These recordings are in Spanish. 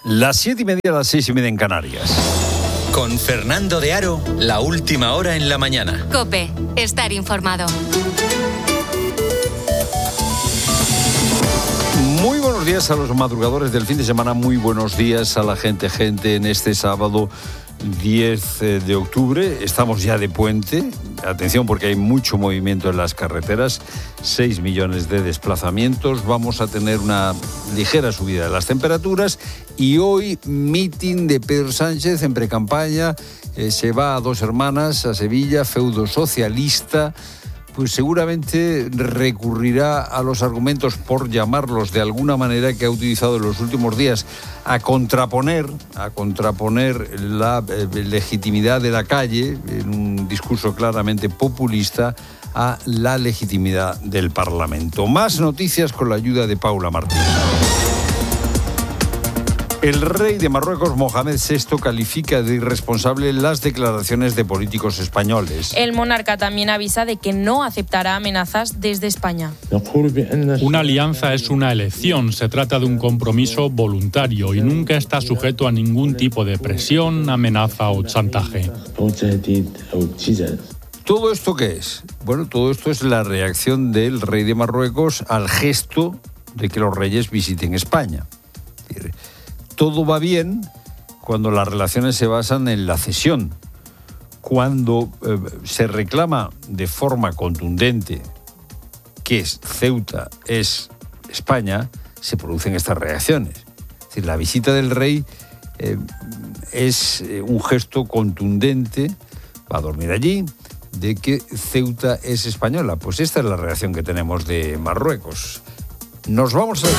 Las 7:30, las 6:30 en Canarias. Con Fernando de Aro, la última hora en la mañana. COPE, estar informado. Muy buenos días a los madrugadores del fin de semana, muy buenos días a la gente en este sábado 10 de octubre. Estamos ya de puente, atención porque hay mucho movimiento en las carreteras, 6 millones de desplazamientos, vamos a tener una ligera subida de las temperaturas y hoy mitin de Pedro Sánchez en precampaña, se va a Dos Hermanas, a Sevilla, feudo socialista. Pues seguramente recurrirá a los argumentos, por llamarlos de alguna manera, que ha utilizado en los últimos días, a contraponer la legitimidad de la calle, en un discurso claramente populista, a la legitimidad del Parlamento. Más noticias con la ayuda de Paula Martín. El rey de Marruecos, Mohamed VI, califica de irresponsable las declaraciones de políticos españoles. El monarca también avisa de que no aceptará amenazas desde España. Una alianza es una elección, se trata de un compromiso voluntario y nunca está sujeto a ningún tipo de presión, amenaza o chantaje. ¿Todo esto qué es? Bueno, todo esto es la reacción del rey de Marruecos al gesto de que los reyes visiten España. Todo va bien cuando las relaciones se basan en la cesión. Cuando se reclama de forma contundente que Ceuta es España, se producen estas reacciones. Es decir, la visita del rey es un gesto contundente, va a dormir allí, de que Ceuta es española. Pues esta es la reacción que tenemos de Marruecos. Nos vamos a...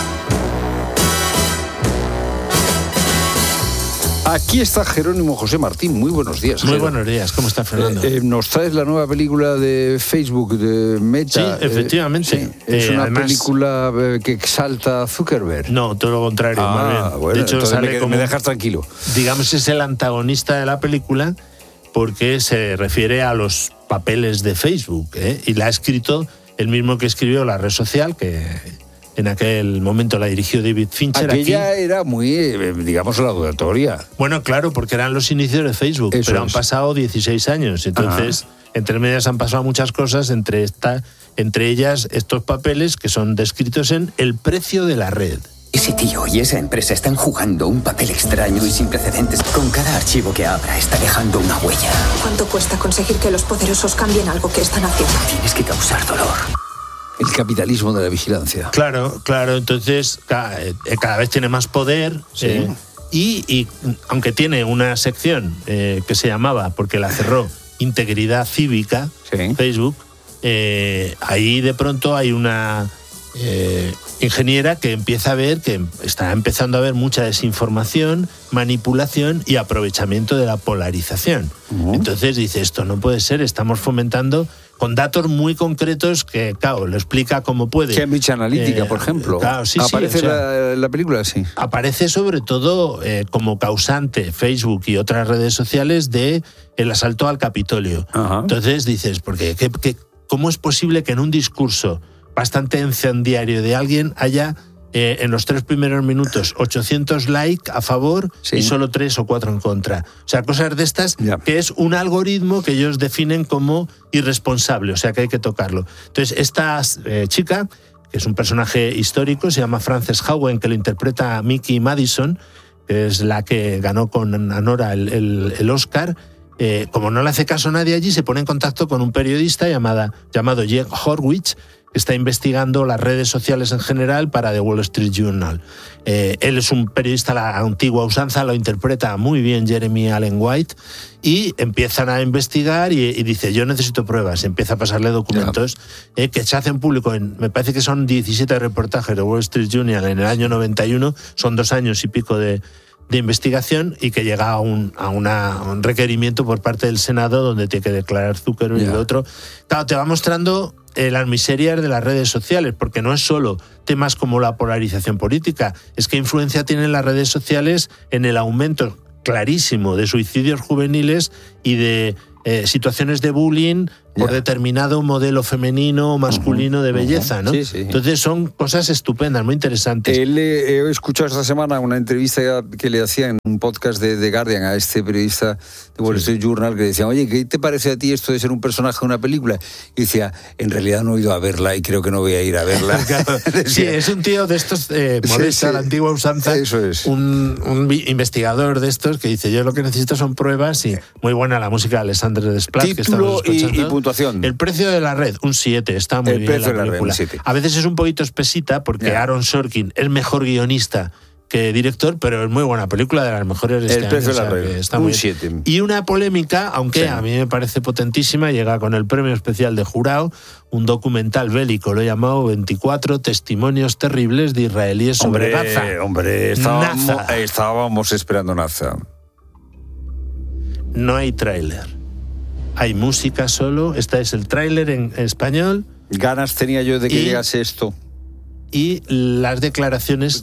Aquí está Jerónimo José Martín. Muy buenos días. Muy buenos días. ¿Cómo está, Fernando? Nos traes la nueva película de Facebook, de Meta. Sí, efectivamente. Sí. Es una película que exalta a Zuckerberg. No, todo lo contrario. Más bien. Bueno, de hecho, sale me dejas tranquilo. Digamos, es el antagonista de la película porque se refiere a los papeles de Facebook, y la ha escrito el mismo que escribió la red social, que en aquel momento la dirigió David Fincher. Aquella era muy, digamos, laudatoria. Bueno, claro, porque eran los inicios de Facebook, pero han pasado 16 años. Entonces, entre medias han pasado muchas cosas, entre ellas estos papeles que son descritos en El precio de la red. Ese tío y esa empresa están jugando un papel extraño y sin precedentes. Con cada archivo que abra está dejando una huella. ¿Cuánto cuesta conseguir que los poderosos cambien algo que están haciendo? Tienes que causar dolor. El capitalismo de la vigilancia. Claro. Entonces, cada vez tiene más poder. Sí. Y aunque tiene una sección que se llamaba, porque la cerró, Integridad Cívica, sí. Facebook, ahí de pronto hay una ingeniera que empieza a ver que está empezando a haber mucha desinformación, manipulación y aprovechamiento de la polarización. Entonces dice, esto no puede ser, estamos fomentando con datos muy concretos que, claro, lo explica como puede. Cambridge Analytica, por ejemplo. Claro, sí, ¿Aparece sí, la película? Sí. Aparece sobre todo como causante Facebook y otras redes sociales de el asalto al Capitolio. Ajá. Entonces dices, porque ¿cómo es posible que en un discurso bastante incendiario de alguien haya en los 3 primeros minutos 800 likes a favor y solo 3 o 4 en contra? O sea, cosas de estas que es un algoritmo que ellos definen como irresponsable, o sea que hay que tocarlo. Entonces, esta chica, que es un personaje histórico, se llama Frances HaWen, que lo interpreta a Mickey Madison, que es la que ganó con Anora el Oscar. Como no le hace caso a nadie allí, se pone en contacto con un periodista llamado Jake Horwitz, que está investigando las redes sociales en general para The Wall Street Journal. Él es un periodista a la antigua usanza, lo interpreta muy bien Jeremy Allen White, y empiezan a investigar y dice, yo necesito pruebas. Empieza a pasarle documentos que se hacen público me parece que son 17 reportajes de Wall Street Journal en el año 91, son 2 años y pico de investigación, y que llega a un requerimiento por parte del Senado donde tiene que declarar Zuckerberg y lo otro. Claro, te va mostrando las miserias de las redes sociales, porque no es solo temas como la polarización política, es que influencia tienen las redes sociales en el aumento clarísimo de suicidios juveniles y de situaciones de bullying por determinado modelo femenino o masculino de belleza, ¿no? Sí, sí. Entonces son cosas estupendas, muy interesantes. He escuchado esta semana una entrevista que le hacía en un podcast de The Guardian a este periodista de Wall Street Journal, que decía, oye, ¿qué te parece a ti esto de ser un personaje de una película? Y decía, en realidad no he ido a verla y creo que no voy a ir a verla. Claro. Sí, es un tío de estos, modesta, la antigua usanza. Eso es. Un investigador de estos que dice, yo lo que necesito son pruebas, y muy buena la música de Alexandre Desplat, que estamos escuchando. Y puntuación. El precio de la red, un 7, está muy bien la película. A veces es un poquito espesita porque Aaron Sorkin es mejor guionista que director, pero es muy buena película, de las mejores de este El precio año, de la red, está un muy 7. Y una polémica, aunque a mí me parece potentísima, llega con el premio especial de jurado, un documental bélico, lo he llamado 24 testimonios terribles de israelíes sobre Gaza. Hombre, estábamos esperando Naza. No hay tráiler. Hay música solo. Este es el tráiler en español. Ganas tenía yo de que llegase esto. Y las declaraciones.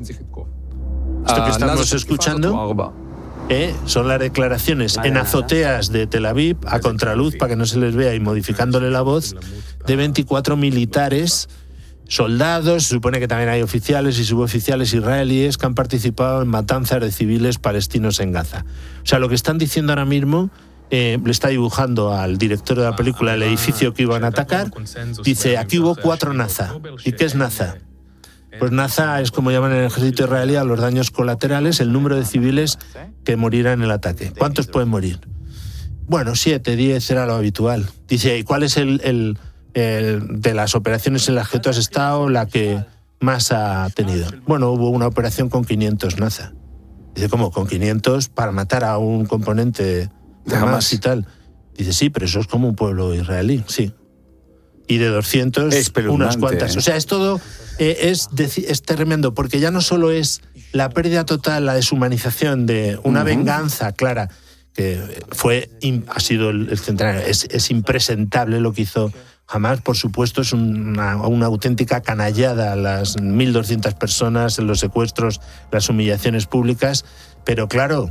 Esto que estamos escuchando son las declaraciones en azoteas de Tel Aviv, a contraluz, para que no se les vea, y modificándole la voz, de 24 militares, soldados. Se supone que también hay oficiales y suboficiales israelíes que han participado en matanzas de civiles palestinos en Gaza. O sea, lo que están diciendo ahora mismo, le está dibujando al director de la película el edificio que iban a atacar. Dice, aquí hubo 4 Naza. ¿Y qué es Naza? Pues Naza es, como llaman en el ejército israelí, a los daños colaterales, el número de civiles que morirán en el ataque. ¿Cuántos pueden morir? Bueno, 7, 10 era lo habitual. Dice, ¿y cuál es el de las operaciones en las que tú has estado la que más ha tenido? Bueno, hubo una operación con 500 Naza. Dice, ¿cómo? ¿Con 500 para matar a un componente de Hamas y tal? Dice, sí, pero eso es como un pueblo israelí, sí. Y de 200, unas cuantas. O sea, es todo... es tremendo, porque ya no solo es la pérdida total, la deshumanización de una venganza clara, que ha sido el centenario. Es impresentable lo que hizo Hamas, por supuesto, es una auténtica canallada, las 1.200 personas, los secuestros, las humillaciones públicas, pero claro,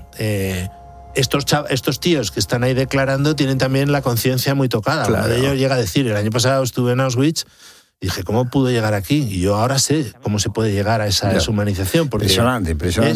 estos tíos que están ahí declarando tienen también la conciencia muy tocada. Claro. Uno de ellos llega a decir, el año pasado estuve en Auschwitz, dije, ¿cómo pude llegar aquí? Y yo ahora sé cómo se puede llegar a esa deshumanización. Impresionante.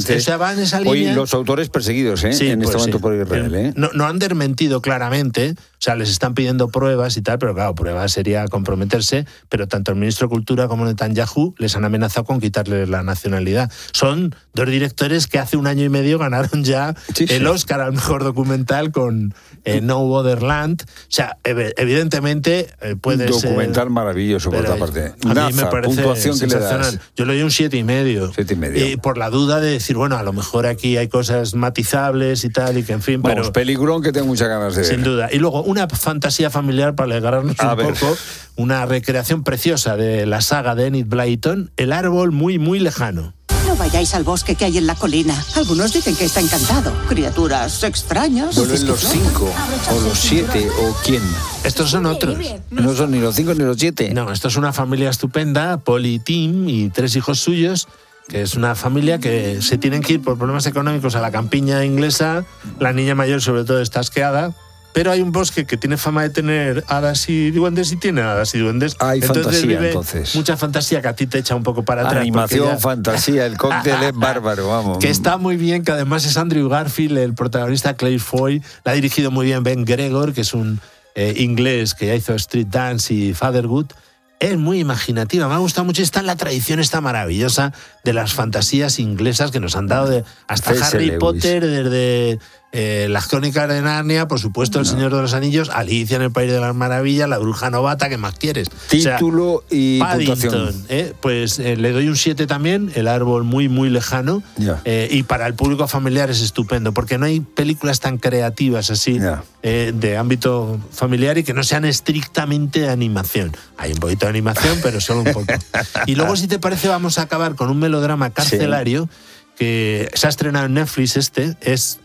Va en esa línea. Hoy los autores perseguidos, sí, en este momento por Israel. No han desmentido claramente, o sea, les están pidiendo pruebas y tal, pero claro, pruebas sería comprometerse, pero tanto el ministro de Cultura como Netanyahu les han amenazado con quitarles la nacionalidad. Son 2 directores que hace 1 año y medio ganaron ya el Oscar al mejor documental con No Other Land. O sea, evidentemente puede ser... Documental maravilloso, por otra parte. A mí me parece sensacional. Yo le doy un 7,5. 7,5. Por la duda de decir, bueno, a lo mejor aquí hay cosas matizables y tal, y que en fin... Vamos, pero peliculón que tengo muchas ganas de ver. Sin duda. Y luego, una fantasía familiar para alegrarnos un poco, una recreación preciosa de la saga de Enid Blyton, El árbol muy, muy lejano. No vayáis al bosque que hay en la colina. Algunos dicen que está encantado. Criaturas extrañas. ¿Vuelven los 5 o los 7 o quién? Estos son otros. No son ni los 5 ni los 7. No, esto es una familia estupenda, Paul y Tim, y 3 hijos suyos, que es una familia que se tienen que ir por problemas económicos a la campiña inglesa. La niña mayor, sobre todo, está asqueada. Pero hay un bosque que tiene fama de tener hadas y duendes, y tiene hadas y duendes. Hay fantasía, entonces. Mucha fantasía que a ti te echa un poco para atrás. Animación, fantasía, el cóctel es bárbaro, vamos. Que está muy bien, que además es Andrew Garfield, el protagonista, Claire Foy. La ha dirigido muy bien Ben Gregor, que es un inglés que ya hizo Street Dance y Fatherhood. Es muy imaginativa, me ha gustado mucho. Está en la tradición esta maravillosa de las fantasías inglesas que nos han dado hasta Harry Potter, desde las Crónicas de Narnia, por supuesto, El Señor de los Anillos, Alicia en el País de las Maravillas, La Bruja Novata, ¿qué más quieres? Título y Paddington, puntuación. Pues le doy un 7 también, El árbol muy, muy lejano. Y para el público familiar es estupendo, porque no hay películas tan creativas así de ámbito familiar y que no sean estrictamente de animación. Hay un poquito de animación, pero solo un poco. Y luego, si te parece, vamos a acabar con un melodrama carcelario que se ha estrenado en Netflix. Es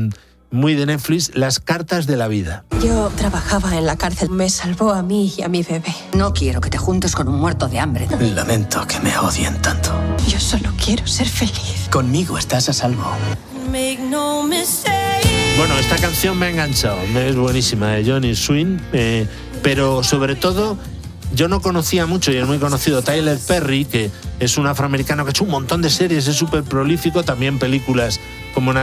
muy de Netflix, Las cartas de la vida. Yo trabajaba en la cárcel. Me salvó a mí y a mi bebé. No quiero que te juntes con un muerto de hambre. Lamento que me odien tanto. Yo solo quiero ser feliz. Conmigo estás a salvo. Bueno, esta canción me ha enganchado. Es buenísima, de Johnny Swing. pero sobre todo yo no conocía mucho, y es muy conocido, Tyler Perry, que es un afroamericano que ha hecho un montón de series, es súper prolífico, también películas como